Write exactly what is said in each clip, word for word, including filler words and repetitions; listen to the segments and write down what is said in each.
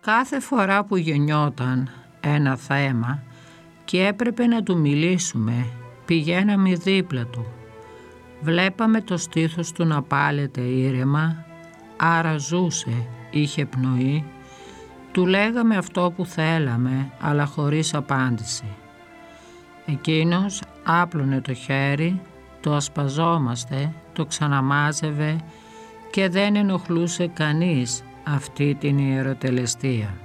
Κάθε φορά που γεννιόταν ένα θέμα και έπρεπε να του μιλήσουμε, πηγαίναμε δίπλα του. Βλέπαμε το στήθος του να πάλεται ήρεμα, άρα ζούσε, είχε πνοή. Του λέγαμε αυτό που θέλαμε, αλλά χωρίς απάντηση. Εκείνος άπλωνε το χέρι, το ασπαζόμαστε, το ξαναμάζευε και δεν ενοχλούσε κανείς αυτή την ιεροτελεστία.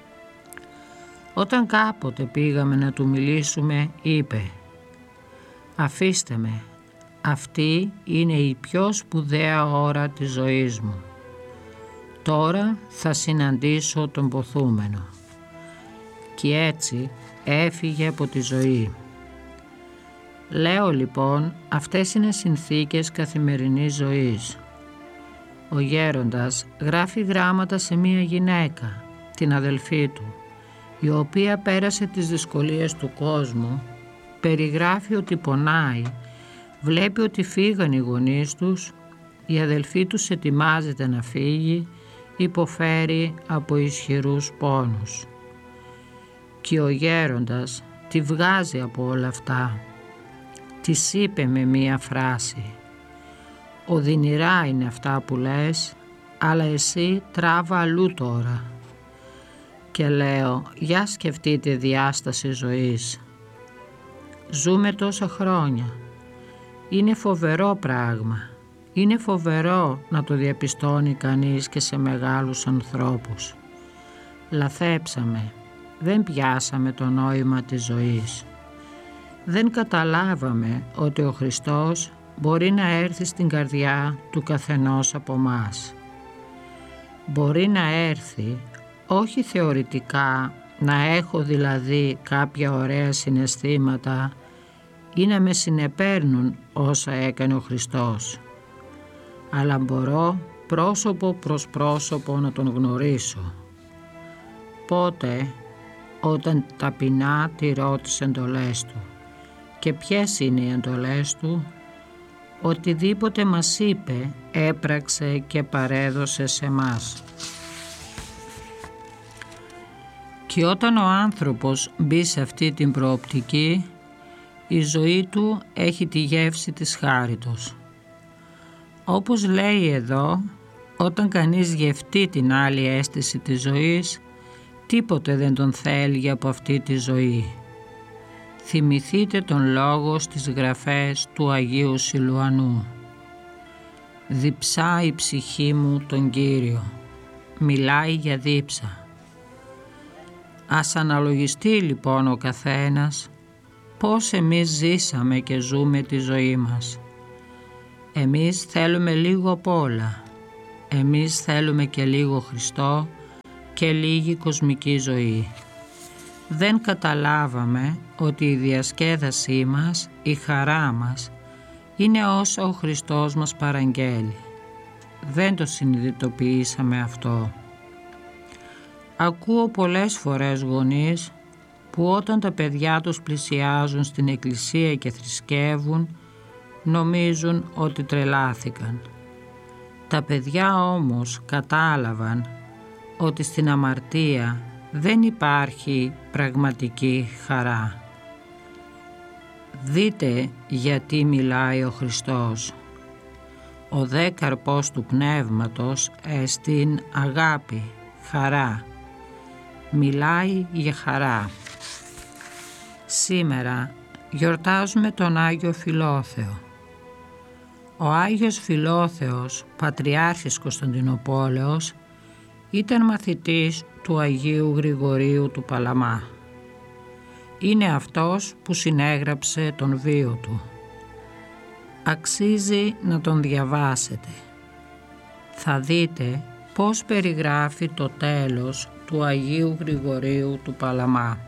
Όταν κάποτε πήγαμε να του μιλήσουμε, είπε «Αφήστε με, αυτή είναι η πιο σπουδαία ώρα της ζωής μου. Τώρα θα συναντήσω τον ποθούμενο». Και έτσι έφυγε από τη ζωή. Λέω λοιπόν, αυτές είναι συνθήκες καθημερινής ζωής. Ο γέροντας γράφει γράμματα σε μία γυναίκα, την αδελφή του, η οποία πέρασε τις δυσκολίες του κόσμου, περιγράφει ότι πονάει, βλέπει ότι φύγαν οι γονείς τους, η αδελφή τους ετοιμάζεται να φύγει, υποφέρει από ισχυρούς πόνους. Και ο γέροντας τη βγάζει από όλα αυτά. Της είπε με μία φράση «Οδυνηρά είναι αυτά που λες, αλλά εσύ τράβα αλλού τώρα». Και λέω «Για σκεφτείτε διάσταση ζωής. Ζούμε τόσα χρόνια. Είναι φοβερό πράγμα. Είναι φοβερό να το διαπιστώνει κανείς και σε μεγάλους ανθρώπους. Λαθέψαμε. Δεν πιάσαμε το νόημα της ζωής. Δεν καταλάβαμε ότι ο Χριστός μπορεί να έρθει στην καρδιά του καθενός από μας. Μπορεί να έρθει, όχι θεωρητικά, να έχω δηλαδή κάποια ωραία συναισθήματα ή να με συνεπέρνουν όσα έκανε ο Χριστός, αλλά μπορώ πρόσωπο προς πρόσωπο να τον γνωρίσω. Πότε? Όταν ταπεινά τηρώ τις εντολές του. Και ποιες είναι οι εντολές του? Οτιδήποτε μας είπε, έπραξε και παρέδωσε σε μας. Και όταν ο άνθρωπος μπει σε αυτή την προοπτική, η ζωή του έχει τη γεύση της χάριτος. Όπως λέει εδώ, όταν κανείς γευτεί την άλλη αίσθηση της ζωής, τίποτε δεν τον θέλει από αυτή τη ζωή. Θυμηθείτε τον λόγο στις γραφές του Αγίου Σιλουανού. «Διψά η ψυχή μου τον Κύριο». Μιλάει για δίψα. Ας αναλογιστεί λοιπόν ο καθένας πώς εμείς ζήσαμε και ζούμε τη ζωή μας. Εμείς θέλουμε λίγο απ' όλα. Εμείς θέλουμε και λίγο Χριστό και λίγη κοσμική ζωή. Δεν καταλάβαμε ότι η διασκέδασή μας, η χαρά μας, είναι όσα ο Χριστός μας παραγγέλει. Δεν το συνειδητοποιήσαμε αυτό. Ακούω πολλές φορές γονείς που όταν τα παιδιά τους πλησιάζουν στην εκκλησία και θρησκεύουν, νομίζουν ότι τρελάθηκαν. Τα παιδιά όμως κατάλαβαν ότι στην αμαρτία δεν υπάρχει πραγματική χαρά. Δείτε γιατί μιλάει ο Χριστός. Ο δε καρπός του πνεύματος εστίν αγάπη, χαρά. Μιλάει για χαρά. Σήμερα γιορτάζουμε τον Άγιο Φιλόθεο. Ο Άγιος Φιλόθεος, Πατριάρχης Κωνσταντινοπόλεως, ήταν μαθητής του Αγίου Γρηγορίου του Παλαμά. Είναι αυτός που συνέγραψε τον βίο του. Αξίζει να τον διαβάσετε. Θα δείτε πώς περιγράφει το τέλος του Αγίου Γρηγορίου του Παλαμά.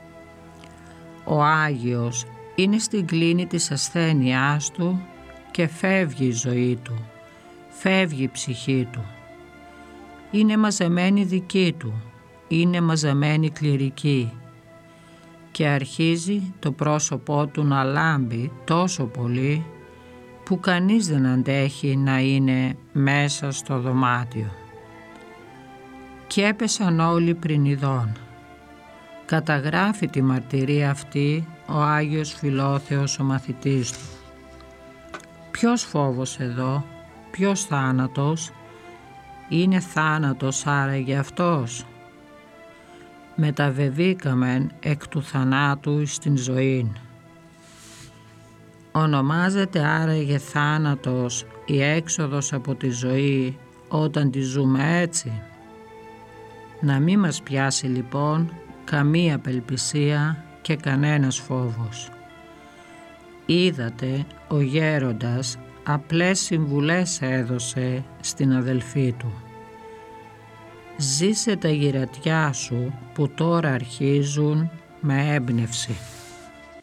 Ο Άγιος είναι στην κλίνη της ασθένειάς του και φεύγει η ζωή του, φεύγει η ψυχή του. Είναι μαζεμένη δική του, είναι μαζεμένη κληρική και αρχίζει το πρόσωπό του να λάμπει τόσο πολύ που κανείς δεν αντέχει να είναι μέσα στο δωμάτιο. Κι έπεσαν όλοι πριν ειδών. Καταγράφει τη μαρτυρία αυτή ο Άγιος Φιλόθεος ο μαθητής του. Ποιος φόβος εδώ, ποιος θάνατος, είναι θάνατος άραγε αυτός. Μεταβεβήκαμεν εκ του θανάτου στην ζωήν. Ονομάζεται άραγε θάνατος η έξοδος από τη ζωή όταν τη ζούμε έτσι. Να μη μας πιάσει λοιπόν καμία απελπισία και κανένας φόβος. Είδατε ο γέροντας απλές συμβουλές έδωσε στην αδελφή του. Ζήσε τα γυρατιά σου που τώρα αρχίζουν με έμπνευση.